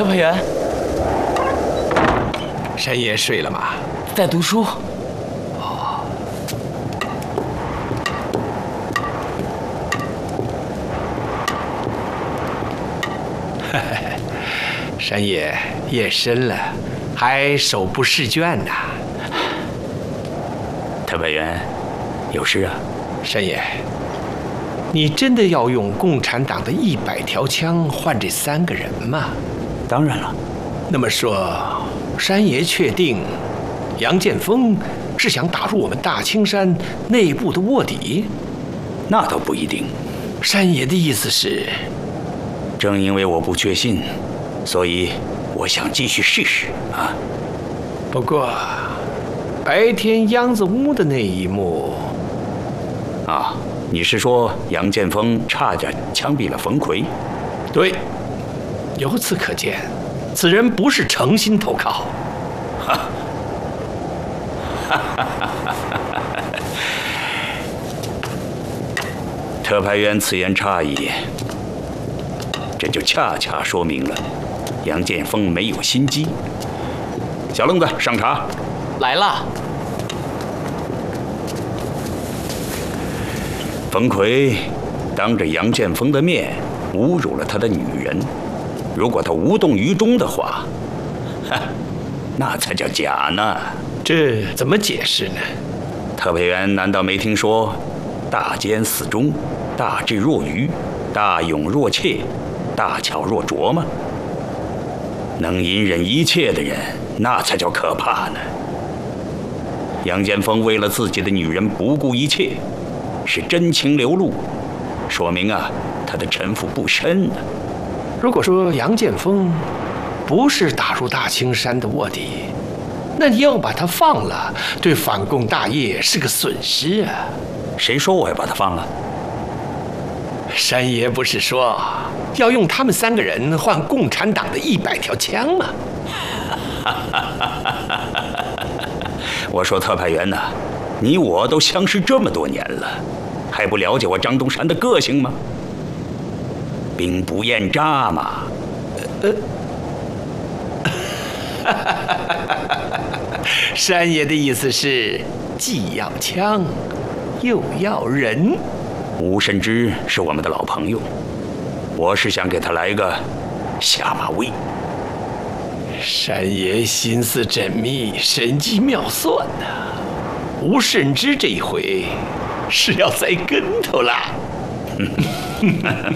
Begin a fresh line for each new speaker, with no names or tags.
特派员，
山爷睡了吗？
在读书。
山爷夜深了，还手不释卷呢。
特派员，有事啊？
山爷，你真的要用共产党的100条枪换这3个人吗？
当然了。
那么说，山爷确定杨建锋是想打入我们大青山内部的卧底？
那倒不一定。
山爷的意思是，
正因为我不确信，所以我想继续试试啊。
不过，白天秧子屋的那一幕
啊，你是说杨建锋差点枪毙了冯奎？
对，由此可见，此人不是诚心投靠。
特派员此言差矣，这就恰恰说明了杨建锋没有心机。小愣子，上茶。
来了。
冯奎当着杨建锋的面侮辱了他的女人，如果他无动于衷的话，那才叫假呢。
这怎么解释呢？
特派员难道没听说大奸似忠，大智若愚，大勇若怯，大巧若拙吗？能隐忍一切的人，那才叫可怕呢。杨建锋为了自己的女人不顾一切，是真情流露，说明他的城府不深呢。
如果说杨建锋不是打入大青山的卧底，那你要把他放了，对反共大业是个损失啊！
谁说我要把他放了？
山爷不是说要用他们3个人换共产党的100条枪吗？
我说特派员呐，你我都相识这么多年了，还不了解我张东山的个性吗？兵不厌诈嘛。
山爷的意思是，既要枪，又要人。
吴慎之是我们的老朋友，我是想给他来个下马威。
山爷心思缜密，神机妙算呐。吴慎之这一回是要栽跟头啦。